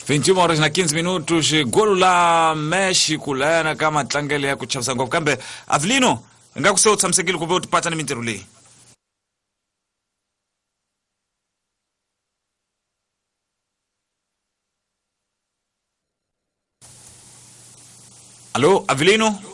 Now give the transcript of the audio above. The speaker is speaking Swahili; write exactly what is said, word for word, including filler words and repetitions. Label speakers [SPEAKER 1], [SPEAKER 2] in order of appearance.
[SPEAKER 1] vinte e uma horas na quinze minutos, golo la México lana kama tlangele ya kuchafisa ngovu kambe Avelino ngakuseo tsamsekile kuve utipata ni mintirho leyi. Allo Avelino?